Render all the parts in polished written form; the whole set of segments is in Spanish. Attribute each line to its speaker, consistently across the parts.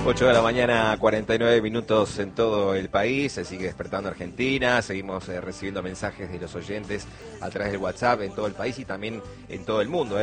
Speaker 1: 8 de la mañana, 49 minutos en todo el país. Se sigue despertando Argentina. Seguimos recibiendo mensajes de los oyentes a través del WhatsApp en todo el país y también en todo el mundo.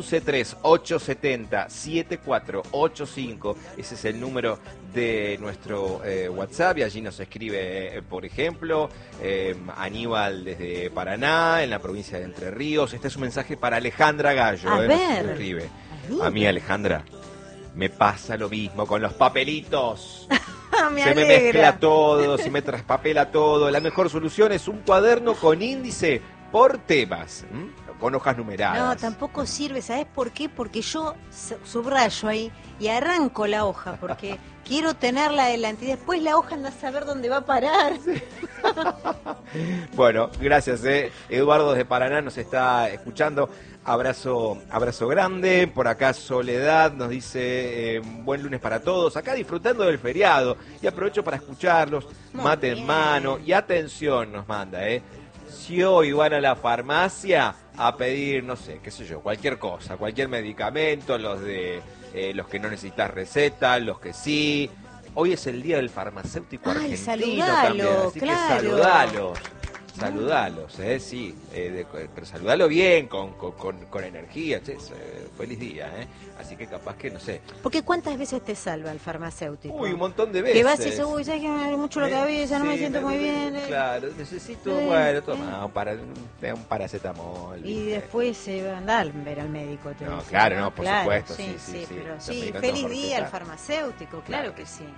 Speaker 1: 1138707485. Ese es el número de nuestro WhatsApp y allí nos escribe, por ejemplo, Aníbal desde Paraná, en la provincia de Entre Ríos. Este es un mensaje para Alejandra Gallo.
Speaker 2: A ver.
Speaker 1: Nos escribe. A mí, Alejandra, me pasa lo mismo con los papelitos. Se me mezcla todo, se me traspapela todo. La mejor solución es un cuaderno con índice por temas, con hojas numeradas.
Speaker 2: No, tampoco sirve, ¿sabes por qué? Porque yo subrayo ahí y arranco la hoja, porque quiero tenerla adelante y después la hoja anda a saber dónde va a parar. Sí.
Speaker 1: Bueno, gracias. Eduardo de Paraná nos está escuchando. Abrazo grande. Por acá Soledad nos dice buen lunes para todos. Acá disfrutando del feriado. Y aprovecho para escucharlos. Mate en mano. Y atención nos manda, si hoy van a la farmacia a pedir, no sé, qué sé yo, cualquier cosa, cualquier medicamento, los que no necesitas receta, los que sí. Hoy es el día del farmacéutico argentino
Speaker 2: saludalo,
Speaker 1: también, así
Speaker 2: claro.
Speaker 1: que saludalos, sí, pero saludalo bien, con energía, feliz día, así que capaz que, no sé.
Speaker 2: Porque ¿cuántas veces te salva el farmacéutico?
Speaker 1: Uy, un montón de veces.
Speaker 2: Que vas y dices, uy, ¿sabes que me duele mucho la cabeza? No me siento muy bien.
Speaker 1: Claro, necesito, bueno, toma un paracetamol.
Speaker 2: Y después se van a ver al médico.
Speaker 1: No,
Speaker 2: dice,
Speaker 1: claro, no, por supuesto,
Speaker 2: sí, pero
Speaker 1: sí,
Speaker 2: feliz día al farmacéutico, claro que sí.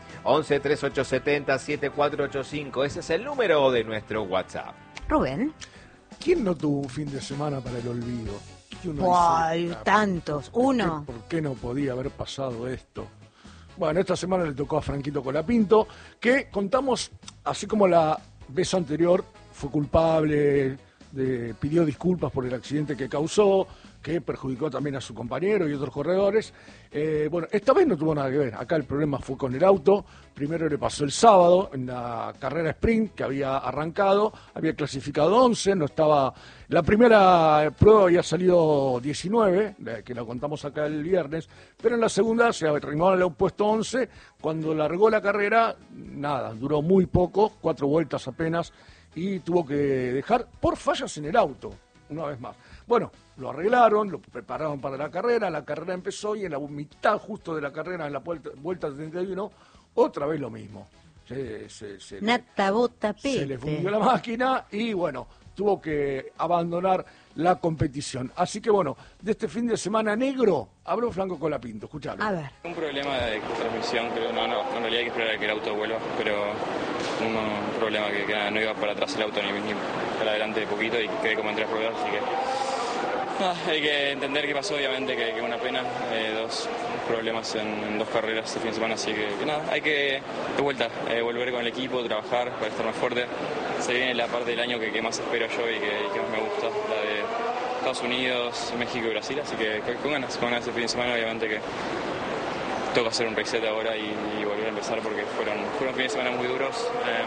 Speaker 1: 1138707485, ese es el número de nuestro WhatsApp.
Speaker 2: Rubén.
Speaker 3: ¿Quién no tuvo un fin de semana para el olvido?
Speaker 2: ¡Ay, tantos! Uno.
Speaker 3: ¿Por qué no podía haber pasado esto? Bueno, esta semana le tocó a Franquito Colapinto, que contamos, así como la vez anterior fue culpable, pidió disculpas por el accidente que causó, que perjudicó también a su compañero y otros corredores. Bueno, esta vez no tuvo nada que ver. Acá el problema fue con el auto. Primero le pasó el sábado en la carrera sprint que había arrancado. Había clasificado 11, no estaba... La primera prueba había salido 19, que la contamos acá el viernes, pero en la segunda se arrimó al puesto 11. Cuando largó la carrera, nada, duró muy poco, 4 vueltas apenas, y tuvo que dejar por fallas en el auto, una vez más. Bueno, lo arreglaron, lo prepararon para la carrera empezó y en la mitad justo de la carrera, en la vuelta 31, otra vez lo mismo.
Speaker 2: Nata, bota, pete.
Speaker 3: Se le fundió la máquina y bueno, tuvo que abandonar la competición. Así que bueno, de este fin de semana negro, habló Franco Colapinto, escuchalo.
Speaker 2: A ver.
Speaker 4: Un problema de transmisión, creo, en realidad hay que esperar a que el auto vuelva, pero un problema que no iba para atrás el auto ni para adelante de poquito y quedé como en 3 ruedas, así que hay que entender qué pasó, obviamente, que una pena, 2 problemas en 2 carreras este fin de semana, así que nada, hay que de vuelta, volver con el equipo, trabajar para estar más fuerte. Se viene la parte del año que más espero yo y que más me gusta, la de Estados Unidos, México y Brasil, así que con ganas este fin de semana, obviamente que toca hacer un reset ahora y volver a empezar porque fueron fines de semana muy duros.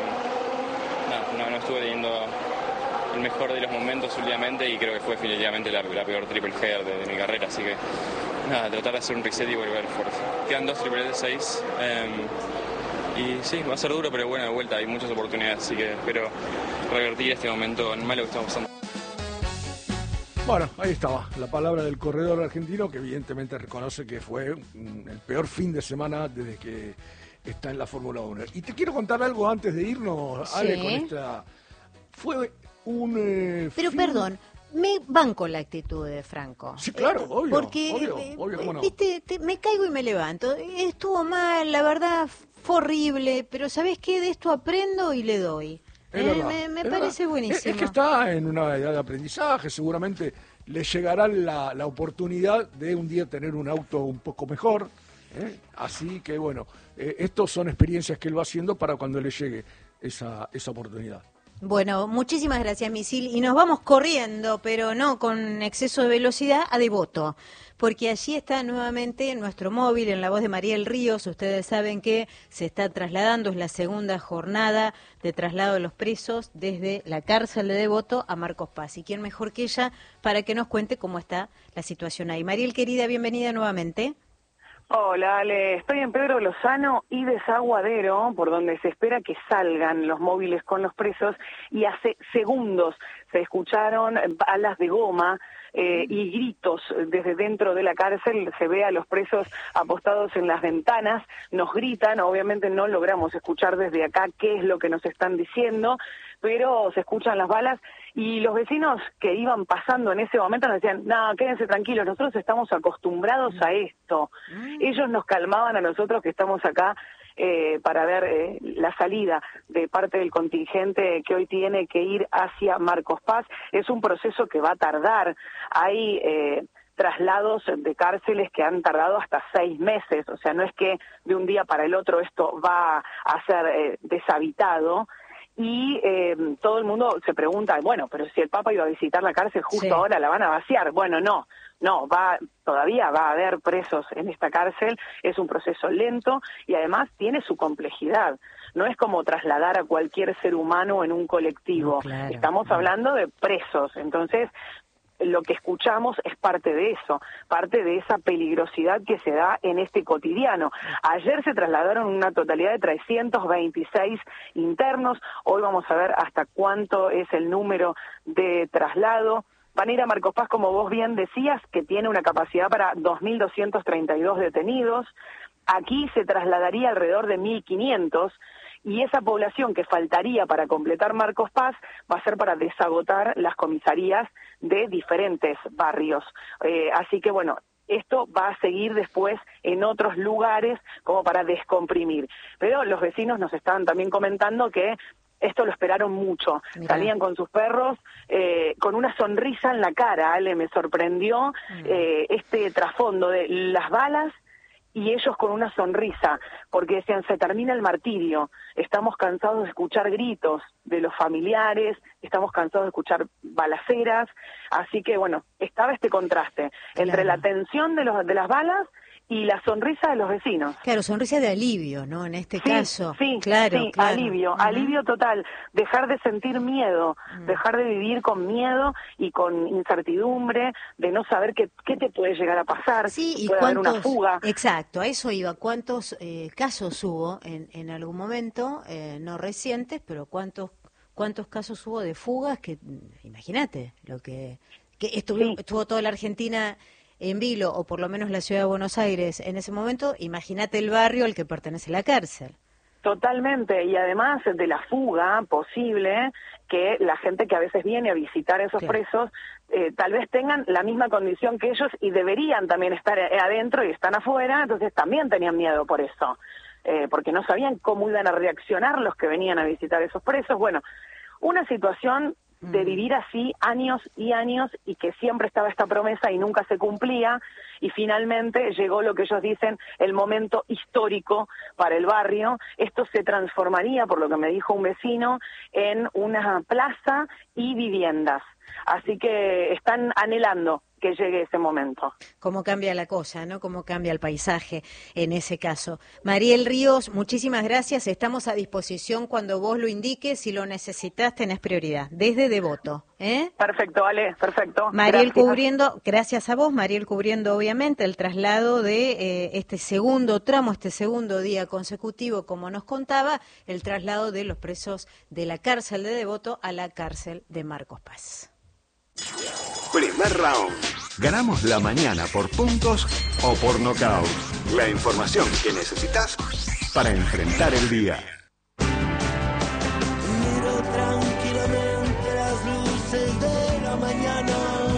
Speaker 4: No estuve teniendo el mejor de los momentos últimamente y creo que fue definitivamente la peor triple header de mi carrera, así que nada, tratar de hacer un reset y volver fuerte. Quedan 2 triples de 6 y sí, va a ser duro, pero bueno, de vuelta hay muchas oportunidades, así que espero revertir este momento malo que estamos pasando.
Speaker 3: Bueno, ahí estaba la palabra del corredor argentino, que evidentemente reconoce que fue el peor fin de semana desde que está en la Fórmula 1. Y te quiero contar algo antes de irnos, Ale, con esta... Fue un...
Speaker 2: Pero perdón, me banco la actitud de Franco.
Speaker 3: Sí, claro, obvio.
Speaker 2: Porque,
Speaker 3: obvio, ¿cómo no?
Speaker 2: viste, me caigo y me levanto. Estuvo mal, la verdad, fue horrible, pero ¿sabés qué? De esto aprendo y le doy. Me parece buenísimo.
Speaker 3: Es que está en una edad de aprendizaje, seguramente le llegará la oportunidad de un día tener un auto un poco mejor. Así que bueno, estos son experiencias que él va haciendo para cuando le llegue esa oportunidad.
Speaker 2: Bueno, muchísimas gracias, Misil. Y nos vamos corriendo, pero no con exceso de velocidad, a Devoto. Porque allí está nuevamente nuestro móvil en la voz de Mariel Ríos. Ustedes saben que se está trasladando, es la segunda jornada de traslado de los presos desde la cárcel de Devoto a Marcos Paz. Y quién mejor que ella para que nos cuente cómo está la situación ahí. Mariel, querida, bienvenida nuevamente.
Speaker 5: Hola, Ale. Estoy en Pedro Lozano y Desaguadero, por donde se espera que salgan los móviles con los presos, y hace segundos se escucharon balas de goma y gritos desde dentro de la cárcel. Se ve a los presos apostados en las ventanas, nos gritan, obviamente no logramos escuchar desde acá qué es lo que nos están diciendo, pero se escuchan las balas y los vecinos que iban pasando en ese momento nos decían, no, quédense tranquilos, nosotros estamos acostumbrados a esto. Ellos nos calmaban a nosotros que estamos acá para ver la salida de parte del contingente que hoy tiene que ir hacia Marcos Paz. Es un proceso que va a tardar. Hay traslados de cárceles que han tardado hasta 6 meses, o sea, no es que de un día para el otro esto va a ser deshabitado. Y todo el mundo se pregunta, bueno, pero si el Papa iba a visitar la cárcel justo ahora, ¿la van a vaciar? Bueno, no, todavía va a haber presos en esta cárcel, es un proceso lento y además tiene su complejidad. No es como trasladar a cualquier ser humano en un colectivo,
Speaker 2: no, claro,
Speaker 5: estamos hablando de presos, entonces lo que escuchamos es parte de eso, parte de esa peligrosidad que se da en este cotidiano. Ayer se trasladaron una totalidad de 326 internos, hoy vamos a ver hasta cuánto es el número de traslado. Van a ir a Marcos Paz, como vos bien decías, que tiene una capacidad para 2.232 detenidos. Aquí se trasladaría alrededor de 1.500, y esa población que faltaría para completar Marcos Paz va a ser para desagotar las comisarías de diferentes barrios. Así que bueno, esto va a seguir después en otros lugares como para descomprimir. Pero los vecinos nos estaban también comentando que esto lo esperaron mucho. Mirá. Salían con sus perros con una sonrisa en la cara. Ale, me sorprendió este trasfondo de las balas y ellos con una sonrisa, porque decían, se termina el martirio, estamos cansados de escuchar gritos de los familiares, estamos cansados de escuchar balaceras, así que bueno, estaba este contraste entre la tensión de las balas y la sonrisa de los vecinos.
Speaker 2: Claro, sonrisa de alivio, ¿no? En este caso.
Speaker 5: Sí,
Speaker 2: claro.
Speaker 5: Alivio total. Dejar de sentir miedo, dejar de vivir con miedo y con incertidumbre, de no saber qué te puede llegar a pasar,
Speaker 2: sí, y
Speaker 5: puede haber una fuga.
Speaker 2: Exacto, a eso iba. ¿Cuántos casos hubo en algún momento, no recientes, pero cuántos casos hubo de fugas que, imagínate, lo que estuvo toda la Argentina en vilo, o por lo menos la ciudad de Buenos Aires en ese momento, imagínate el barrio al que pertenece la cárcel.
Speaker 5: Totalmente, y además de la fuga posible, que la gente que a veces viene a visitar a esos presos, tal vez tengan la misma condición que ellos y deberían también estar adentro y están afuera, entonces también tenían miedo por eso, porque no sabían cómo iban a reaccionar los que venían a visitar esos presos. Bueno, una situación de vivir así años y años, y que siempre estaba esta promesa y nunca se cumplía, y finalmente llegó lo que ellos dicen el momento histórico para el barrio. Esto se transformaría, por lo que me dijo un vecino, en una plaza y viviendas. Así que están anhelando que llegue ese momento.
Speaker 2: Cómo cambia la cosa, ¿no? Cómo cambia el paisaje en ese caso. Mariel Ríos, muchísimas gracias. Estamos a disposición cuando vos lo indiques. Si lo necesitas, tenés prioridad. Desde Devoto, ¿eh?
Speaker 5: Perfecto, Ale, perfecto.
Speaker 2: Mariel cubriendo, gracias a vos, Mariel cubriendo obviamente el traslado de este segundo tramo, este segundo día consecutivo, como nos contaba, el traslado de los presos de la cárcel de Devoto a la cárcel de Marcos Paz.
Speaker 6: Primer round. Ganamos la mañana por puntos o por nocaut. La información que necesitas para enfrentar el día.
Speaker 7: Miro tranquilamente las luces de la mañana.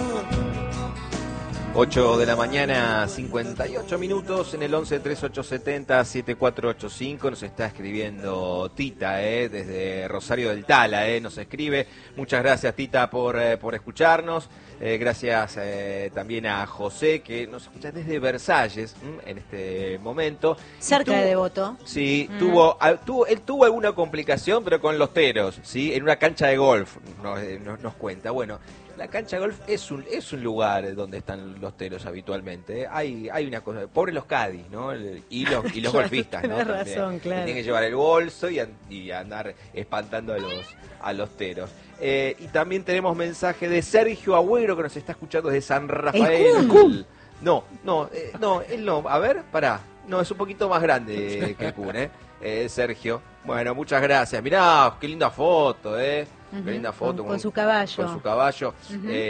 Speaker 1: 8 de la mañana, 58 minutos, en el 11-3870-7485 nos está escribiendo Tita, desde Rosario del Tala, nos escribe. Muchas gracias, Tita, por escucharnos. Gracias también a José, que nos escucha desde Versalles en este momento.
Speaker 2: Cerca de Devoto.
Speaker 1: Sí, él tuvo alguna complicación, pero con los teros, ¿sí? En una cancha de golf, nos cuenta. Bueno, la cancha de golf es un lugar donde están los teros habitualmente. Hay una cosa, pobres los caddies, ¿no? Y los golfistas, ¿no?
Speaker 2: Tienes razón, claro.
Speaker 1: Tienen que llevar el bolso y andar espantando a los teros. Y también tenemos mensaje de Sergio Agüero, que nos está escuchando desde San Rafael No, él no. A ver, pará. No, es un poquito más grande que el Kun, Sergio. Bueno, muchas gracias. Mirá, qué linda foto, Qué linda foto.
Speaker 2: Con su caballo.
Speaker 1: Con su caballo.